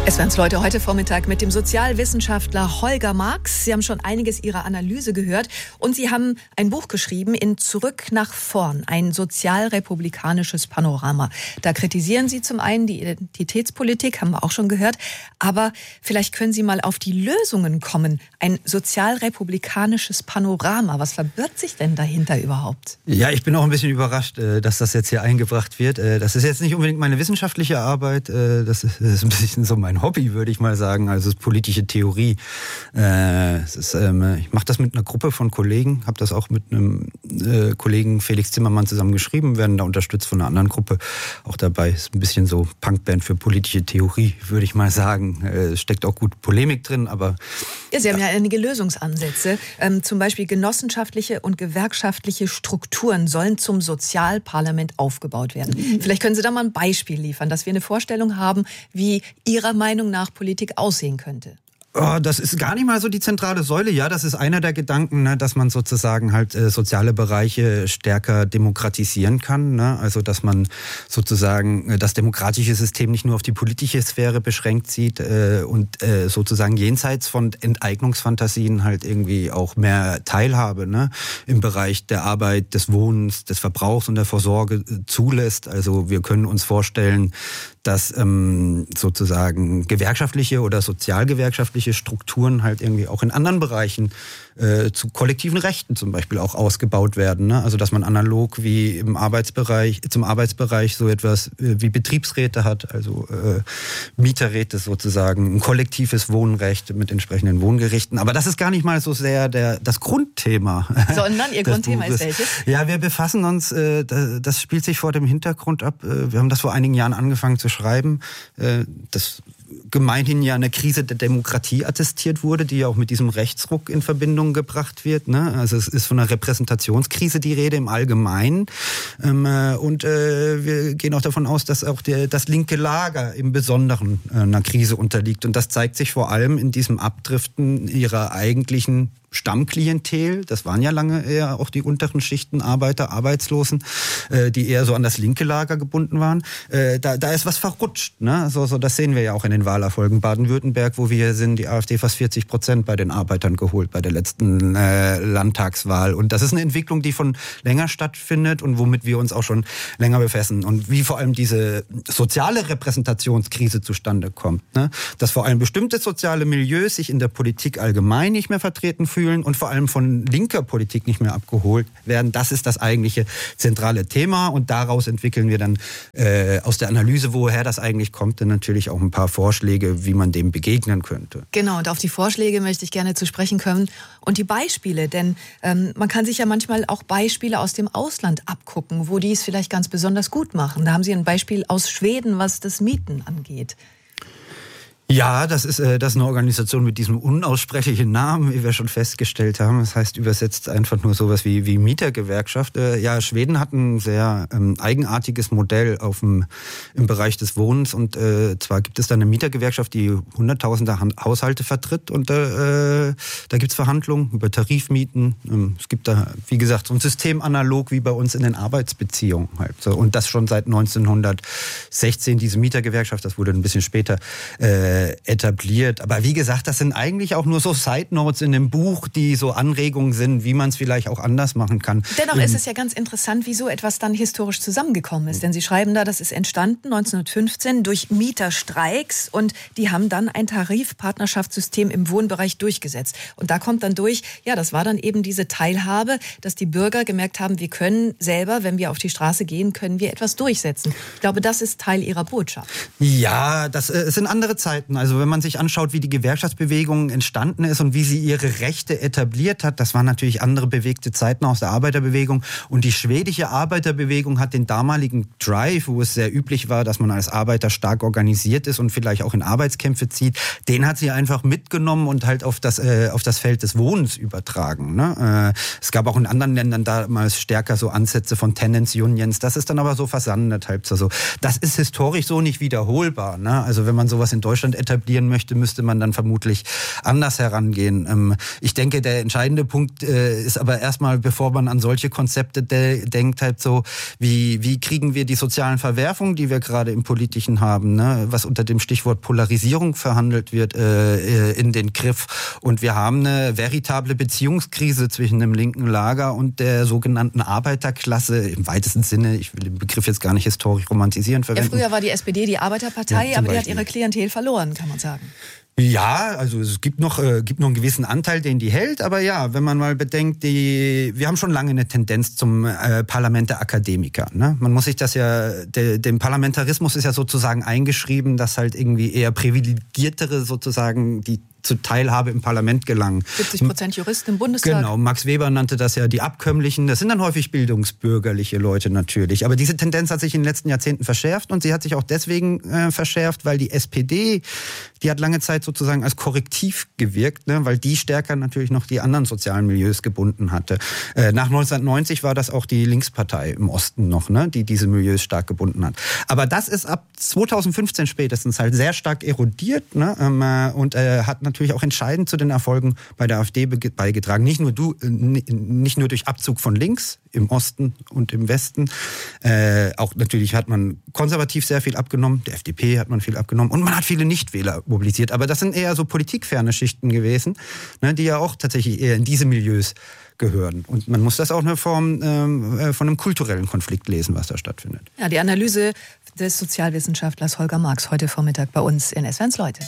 SWR1 Leute, heute Vormittag mit dem Sozialwissenschaftler Holger Marx. Sie haben schon einiges Ihrer Analyse gehört und Sie haben ein Buch geschrieben in Zurück nach vorn, ein sozialrepublikanisches Panorama. Da kritisieren Sie zum einen die Identitätspolitik, haben wir auch schon gehört, aber vielleicht können Sie mal auf die Lösungen kommen. Ein sozialrepublikanisches Panorama, was verbirgt sich denn dahinter überhaupt? Ja, ich bin auch ein bisschen überrascht, dass das jetzt hier eingebracht wird. Das ist jetzt nicht unbedingt meine wissenschaftliche Arbeit, das ist ein bisschen so mein Hobby, würde ich mal sagen, also es ist politische Theorie. Ich mache das mit einer Gruppe von Kollegen, habe das auch mit einem Kollegen Felix Zimmermann zusammen geschrieben, werden da unterstützt von einer anderen Gruppe auch dabei. Ist ein bisschen so Punkband für politische Theorie, würde ich mal sagen. Es steckt auch gut Polemik drin, aber... Ja, Sie haben ja einige Lösungsansätze. Zum Beispiel genossenschaftliche und gewerkschaftliche Strukturen sollen zum Sozialparlament aufgebaut werden. Vielleicht können Sie da mal ein Beispiel liefern, dass wir eine Vorstellung haben, wie Ihrer Meinung nach Politik aussehen könnte. Oh, das ist gar nicht mal so die zentrale Säule. Ja, das ist einer der Gedanken, ne, dass man sozusagen halt soziale Bereiche stärker demokratisieren kann. Ne? Also dass man sozusagen das demokratische System nicht nur auf die politische Sphäre beschränkt sieht und sozusagen jenseits von Enteignungsfantasien halt irgendwie auch mehr Teilhabe, ne, im Bereich der Arbeit, des Wohnens, des Verbrauchs und der Vorsorge zulässt. Also wir können uns vorstellen, dass sozusagen gewerkschaftliche oder sozialgewerkschaftliche Strukturen halt irgendwie auch in anderen Bereichen zu kollektiven Rechten zum Beispiel auch ausgebaut werden. Ne? Also dass man analog wie zum Arbeitsbereich so etwas wie Betriebsräte hat, also Mieterräte sozusagen, ein kollektives Wohnrecht mit entsprechenden Wohngerichten. Aber das ist gar nicht mal so sehr das Grundthema. Sondern Ihr Grundthema ist welches? Ja, wir befassen uns, das spielt sich vor dem Hintergrund ab. Wir haben das vor einigen Jahren angefangen zu schreiben. Das gemeinhin ja eine Krise der Demokratie attestiert wurde, die ja auch mit diesem Rechtsruck in Verbindung gebracht wird. Ne? Also es ist von einer Repräsentationskrise die Rede im Allgemeinen. Und wir gehen auch davon aus, dass auch das linke Lager im Besonderen einer Krise unterliegt. Und das zeigt sich vor allem in diesem Abdriften ihrer eigentlichen Stammklientel, das waren ja lange eher auch die unteren Schichten, Arbeiter, Arbeitslosen, die eher so an das linke Lager gebunden waren. Da ist was verrutscht. Ne? So, das sehen wir ja auch in den Wahlerfolgen. Baden-Württemberg, wo wir hier sind, die AfD fast 40% bei den Arbeitern geholt bei der letzten Landtagswahl. Und das ist eine Entwicklung, die schon länger stattfindet und womit wir uns auch schon länger befassen. Und wie vor allem diese soziale Repräsentationskrise zustande kommt. Ne? Dass vor allem bestimmte soziale Milieus sich in der Politik allgemein nicht mehr vertreten fühlen und vor allem von linker Politik nicht mehr abgeholt werden. Das ist das eigentliche zentrale Thema und daraus entwickeln wir dann aus der Analyse, woher das eigentlich kommt, dann natürlich auch ein paar Vorschläge, wie man dem begegnen könnte. Genau, und auf die Vorschläge möchte ich gerne zu sprechen kommen und die Beispiele, denn man kann sich ja manchmal auch Beispiele aus dem Ausland abgucken, wo die es vielleicht ganz besonders gut machen. Da haben Sie ein Beispiel aus Schweden, was das Mieten angeht. Ja, das ist eine Organisation mit diesem unaussprechlichen Namen, wie wir schon festgestellt haben. Das heißt übersetzt einfach nur sowas wie Mietergewerkschaft. Ja, Schweden hat ein sehr eigenartiges Modell im Bereich des Wohnens. Und zwar gibt es da eine Mietergewerkschaft, die Hunderttausende Haushalte vertritt. Und da gibt's Verhandlungen über Tarifmieten. Es gibt da, wie gesagt, so ein System analog wie bei uns in den Arbeitsbeziehungen halt. So. Und das schon seit 1916, diese Mietergewerkschaft, das wurde ein bisschen später etabliert. Aber wie gesagt, das sind eigentlich auch nur so Side Notes in dem Buch, die so Anregungen sind, wie man es vielleicht auch anders machen kann. Dennoch ist es ja ganz interessant, wie so etwas dann historisch zusammengekommen ist. Denn Sie schreiben da, das ist entstanden 1915 durch Mieterstreiks und die haben dann ein Tarifpartnerschaftssystem im Wohnbereich durchgesetzt. Und da kommt dann durch, ja, das war dann eben diese Teilhabe, dass die Bürger gemerkt haben, wir können selber, wenn wir auf die Straße gehen, können wir etwas durchsetzen. Ich glaube, das ist Teil Ihrer Botschaft. Ja, das sind andere Zeiten. Also wenn man sich anschaut, wie die Gewerkschaftsbewegung entstanden ist und wie sie ihre Rechte etabliert hat, das waren natürlich andere bewegte Zeiten aus der Arbeiterbewegung. Und die schwedische Arbeiterbewegung hat den damaligen Drive, wo es sehr üblich war, dass man als Arbeiter stark organisiert ist und vielleicht auch in Arbeitskämpfe zieht, den hat sie einfach mitgenommen und halt auf das Feld des Wohnens übertragen. Ne? Es gab auch in anderen Ländern damals stärker so Ansätze von Tenants Unions. Das ist dann aber so versandet halt so. Das ist historisch so nicht wiederholbar. Ne? Also wenn man sowas in Deutschland Deutschland etablieren möchte, müsste man dann vermutlich anders herangehen. Ich denke, der entscheidende Punkt ist aber erstmal, bevor man an solche Konzepte denkt, halt so, wie kriegen wir die sozialen Verwerfungen, die wir gerade im Politischen haben, ne, was unter dem Stichwort Polarisierung verhandelt wird, in den Griff. Und wir haben eine veritable Beziehungskrise zwischen dem linken Lager und der sogenannten Arbeiterklasse im weitesten Sinne. Ich will den Begriff jetzt gar nicht historisch romantisierend verwenden. Ja, früher war die SPD die Arbeiterpartei, ja, aber die hat ihre Klientel verloren, kann man sagen. Ja, also es gibt noch einen gewissen Anteil, den die hält, aber ja, wenn man mal bedenkt, wir haben schon lange eine Tendenz zum Parlament der Akademiker. Ne? Man muss sich das ja, dem Parlamentarismus ist ja sozusagen eingeschrieben, dass halt irgendwie eher Privilegiertere sozusagen die zur Teilhabe im Parlament gelangen. 70% Juristen im Bundestag. Genau, Max Weber nannte das ja die Abkömmlichen. Das sind dann häufig bildungsbürgerliche Leute natürlich. Aber diese Tendenz hat sich in den letzten Jahrzehnten verschärft und sie hat sich auch deswegen verschärft, weil die SPD, die hat lange Zeit sozusagen als Korrektiv gewirkt, ne, weil die stärker natürlich noch die anderen sozialen Milieus gebunden hatte. Nach 1990 war das auch die Linkspartei im Osten noch, ne, die diese Milieus stark gebunden hat. Aber das ist ab 2015 spätestens halt sehr stark erodiert, ne, und hat natürlich auch entscheidend zu den Erfolgen bei der AfD beigetragen. Nicht nur durch Abzug von links im Osten und im Westen. Auch natürlich hat man konservativ sehr viel abgenommen. Der FDP hat man viel abgenommen. Und man hat viele Nichtwähler mobilisiert. Aber das sind eher so politikferne Schichten gewesen, ne, die ja auch tatsächlich eher in diese Milieus gehören. Und man muss das auch eine Form von einem kulturellen Konflikt lesen, was da stattfindet. Ja, die Analyse des Sozialwissenschaftlers Holger Marx heute Vormittag bei uns in SWR 1 Leute.